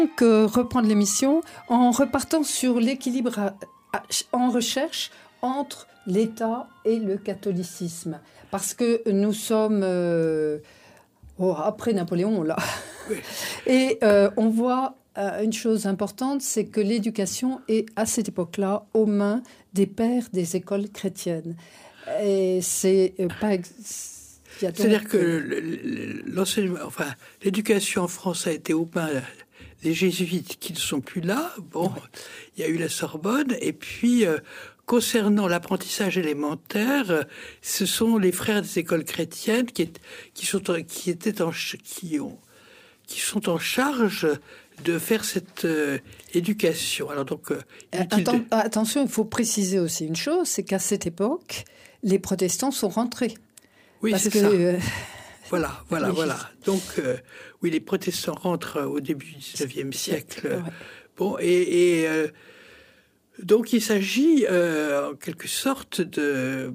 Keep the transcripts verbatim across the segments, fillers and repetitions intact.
Donc, euh, reprendre l'émission en repartant sur l'équilibre à, à, en recherche entre l'État et le catholicisme. Parce que nous sommes euh, oh, après Napoléon, là. Oui. Et euh, on voit euh, une chose importante, c'est que l'éducation est, à cette époque-là, aux mains des pères des écoles chrétiennes. Et c'est euh, pas... C'est-à-dire que l'enseignement, enfin, l'éducation en France a été aux mains des jésuites qui ne sont plus là. Bon, ouais. Il y a eu la Sorbonne. Et puis, euh, concernant l'apprentissage élémentaire, ce sont les frères des écoles chrétiennes qui, est, qui, sont, qui, étaient en, qui, ont, qui sont en charge de faire cette euh, éducation. Alors donc, euh, Atten- de... Attention, il faut préciser aussi une chose, c'est qu'à cette époque, les protestants sont rentrés. Oui, Parce c'est que, ça. Euh... Voilà, voilà, oui, voilà. Donc, euh, oui, les protestants rentrent au début du dix-neuvième siècle. Ouais. Bon, et, et euh, donc il s'agit euh, en quelque sorte de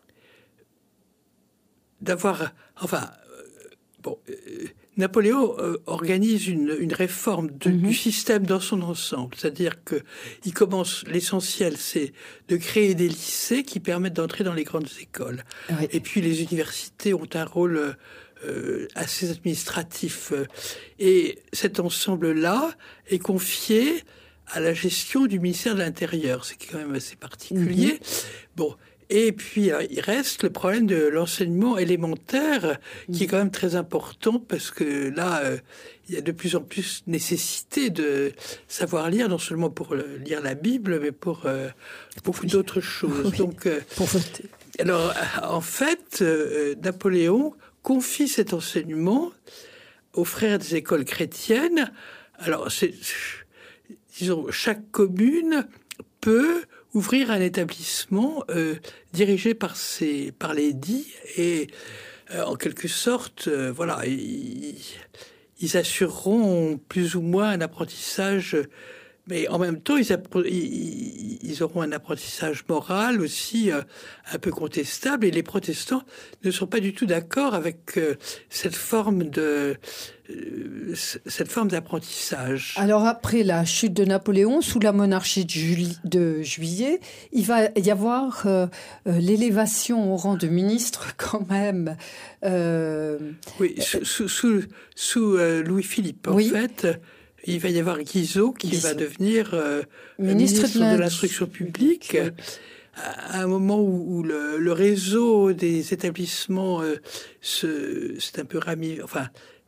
d'avoir, enfin, euh, bon, euh, Napoléon euh, organise une, une réforme de, mm-hmm. du système dans son ensemble. C'est-à-dire que il commence, l'essentiel, c'est de créer des lycées qui permettent d'entrer dans les grandes écoles. Oui. Et puis les universités ont un rôle euh, assez administratif. Et cet ensemble-là est confié à la gestion du ministère de l'Intérieur, ce qui est quand même assez particulier. Mm-hmm. Bon. Et puis, il reste le problème de l'enseignement élémentaire, qui est quand même très important, parce que là, euh, il y a de plus en plus nécessité de savoir lire, non seulement pour euh, lire la Bible, mais pour euh, beaucoup oui. d'autres choses. Oui. Donc, euh, pour voter. Alors, en fait, euh, Napoléon confie cet enseignement aux frères des écoles chrétiennes. Alors, c'est, disons, chaque commune peut ouvrir un établissement euh, dirigé par ces, par les dits et euh, en quelque sorte, euh, voilà, ils, ils assureront plus ou moins un apprentissage, mais en même temps, ils, appre- ils, ils auront un apprentissage moral aussi euh, un peu contestable. Et les protestants ne sont pas du tout d'accord avec euh, cette forme de euh, cette forme d'apprentissage. Alors après la chute de Napoléon, sous la monarchie de, Julie, de Juillet, il va y avoir euh, euh, l'élévation au rang de ministre quand même. Euh, oui, sous, sous, sous, sous euh, Louis-Philippe, en oui. fait. Il va y avoir Guizot qui Guizot. va devenir euh, ministre, ministre de, de l'instruction publique oui. à un moment où, où le, le réseau des établissements euh, se, c'est un peu ramifié, enfin,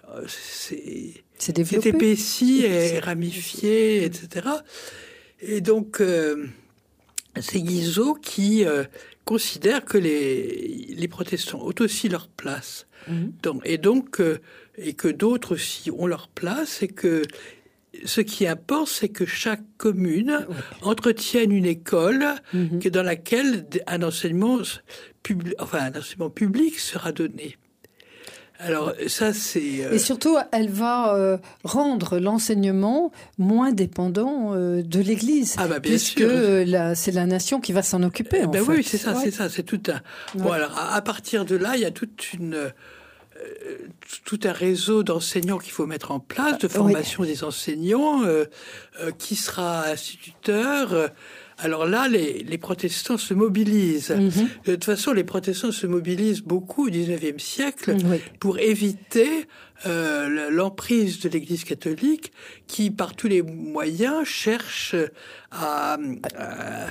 c'est, c'est, c'est épaissi et ramifié, et cetera. Et donc, euh, c'est Guizot qui euh, considère que les, les protestants ont aussi leur place. Mmh. Donc, et donc, euh, et que d'autres aussi ont leur place, et que ce qui importe, c'est que chaque commune ouais. entretienne une école mm-hmm. dans laquelle un enseignement, pub... enfin, un enseignement public sera donné. Alors ça, c'est... Euh... Et surtout, elle va euh, rendre l'enseignement moins dépendant euh, de l'Église. Ah bah bien puisque sûr. Euh, la, c'est la nation qui va s'en occuper, eh en ben fait. Oui, c'est ça, ouais. c'est ça, c'est tout un... Ouais. Bon, alors, à, à partir de là, il y a toute une... Euh, tout un réseau d'enseignants qu'il faut mettre en place, de formation oui. des enseignants, euh, euh, qui sera instituteur. Euh, alors là, les, les protestants se mobilisent. Mm-hmm. De toute façon, les protestants se mobilisent beaucoup au dix-neuvième siècle oui. pour éviter euh, l'emprise de l'Église catholique qui, par tous les moyens, cherche à... à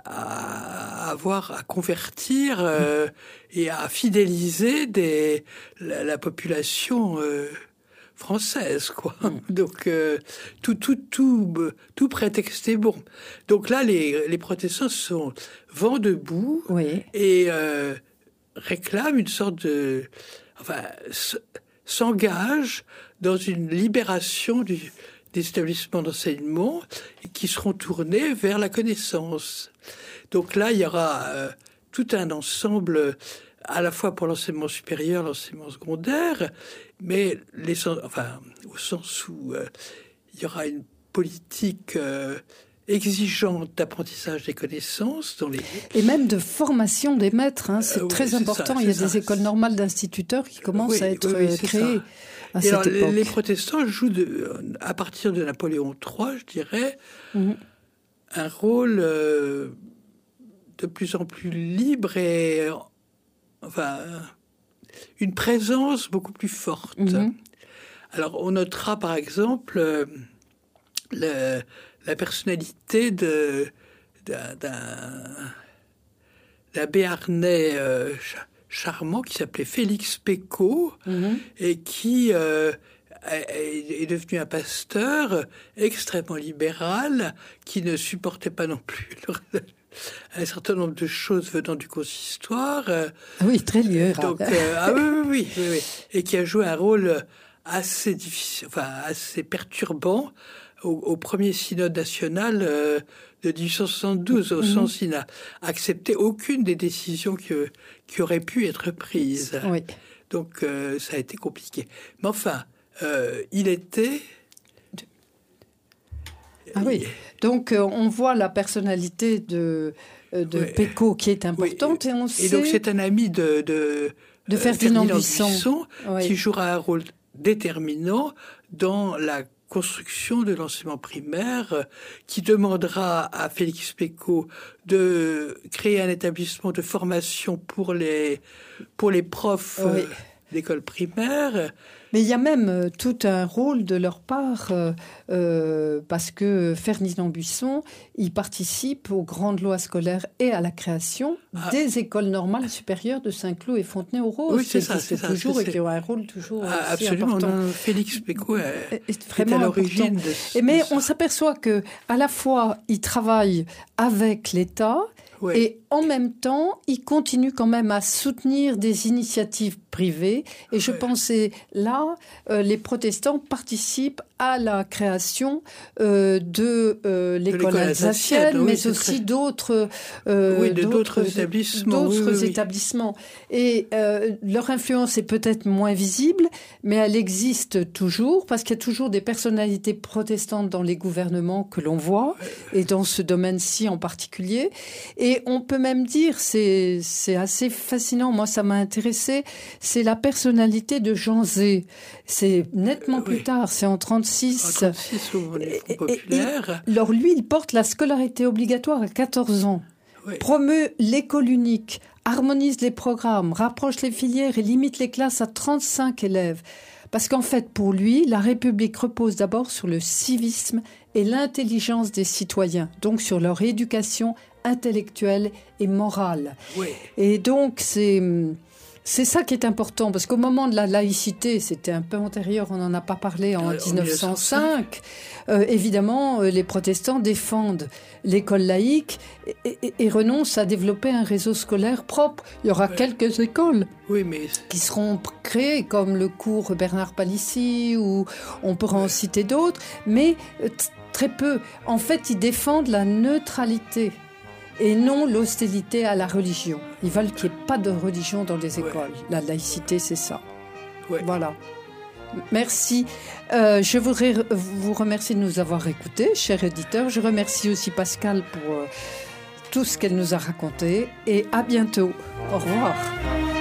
à avoir, à convertir euh, et à fidéliser des, la, la population euh, française, quoi. Donc euh, tout, tout, tout, tout prétexte est bon. Donc là, les, les protestants sont vent debout oui. et euh, réclament une sorte de, enfin, s'engagent dans une libération du des établissements d'enseignement qui seront tournés vers la connaissance. Donc là, il y aura euh, tout un ensemble, à la fois pour l'enseignement supérieur, l'enseignement secondaire, mais les, enfin, au sens où euh, il y aura une politique euh, exigeante d'apprentissage des connaissances. Dans les... Et même de formation des maîtres, hein, c'est euh, très oui, important. C'est ça, il y a c'est des ça. écoles normales d'instituteurs qui commencent oui, à être oui, oui, créées. Ça. à Et cette alors, époque. Les protestants jouent, de, à partir de Napoléon trois, je dirais, mmh. un rôle euh, de plus en plus libre et, enfin, une présence beaucoup plus forte. Mmh. Alors, on notera, par exemple, euh, le, la personnalité de, d'un, d'un Béarnais euh, charmant qui s'appelait Félix Pécaud, mmh. et qui euh, est, est devenu un pasteur extrêmement libéral, qui ne supportait pas non plus le, un certain nombre de choses venant du consistoire. Oui, très lieur. Donc, euh, ah oui, oui, oui, oui, oui, et qui a joué un rôle assez difficile, enfin assez perturbant au, au premier synode national euh, de dix-huit cent soixante-douze, au mmh. sens il n'a accepté aucune des décisions qui, qui auraient pu être prises. Oui. Donc euh, ça a été compliqué. Mais enfin, euh, il était... Ah oui, donc euh, on voit la personnalité de, de oui. Pécaud qui est importante, oui. et on sait... Et donc c'est un ami de... de de Ferdinand, Ferdinand Buisson, Buisson oui. qui jouera un rôle déterminant dans la construction de l'enseignement primaire, qui demandera à Félix Pécaud de créer un établissement de formation pour les, pour les profs oui. d'école primaire. Mais il y a même euh, tout un rôle de leur part, euh, euh, parce que Ferdinand Buisson, il participe aux grandes lois scolaires et à la création ah. des écoles normales supérieures de Saint-Cloud et Fontenay-aux-Roses, oui, c'est ça, c'est toujours ça, et qui ont un rôle toujours ah, aussi absolument, important. Non, Félix Pécaud est, est vraiment est à l'origine de, et mais de ça. On s'aperçoit que à la fois, il travaille avec l'État, oui. et en même temps, il continue quand même à soutenir des initiatives privées. Et je oui. pensais, là, euh, les protestants participent à la création euh, de euh, l'école alsacienne, mais oui, aussi très... d'autres, euh, oui, de d'autres, d'autres établissements. D'autres oui, oui, établissements. Et euh, leur influence est peut-être moins visible, mais elle existe toujours, parce qu'il y a toujours des personnalités protestantes dans les gouvernements que l'on voit, et dans ce domaine-ci en particulier. Et on peut même dire, c'est, c'est assez fascinant, moi ça m'a intéressé, c'est la personnalité de Jean Zay. C'est nettement plus oui. tard, c'est en trente-six. En trente-six, au Front populaire. Et, et, alors lui, il porte la scolarité obligatoire à quatorze ans, oui. promeut l'école unique, harmonise les programmes, rapproche les filières et limite les classes à trente-cinq élèves. Parce qu'en fait, pour lui, la République repose d'abord sur le civisme et l'intelligence des citoyens, donc sur leur éducation intellectuelle et morale. Oui. Et donc, c'est... C'est ça qui est important, parce qu'au moment de la laïcité, c'était un peu antérieur, on n'en a pas parlé en euh, dix-neuf cent cinq, euh, évidemment, euh, les protestants défendent l'école laïque et, et, et renoncent à développer un réseau scolaire propre. Il y aura ouais. quelques écoles oui, mais... qui seront créées, comme le cours Bernard Palissy, ou on pourra ouais. en citer d'autres, mais euh, t- très peu. En fait, ils défendent la neutralité et non l'hostilité à la religion. Ils veulent qu'il n'y ait pas de religion dans les écoles. Ouais. La laïcité, c'est ça. Ouais. Voilà. Merci. Euh, je voudrais vous remercier de nous avoir écoutés, chers éditeurs. Je remercie aussi Pascal pour euh, tout ce qu'elle nous a raconté. Et à bientôt. Au revoir.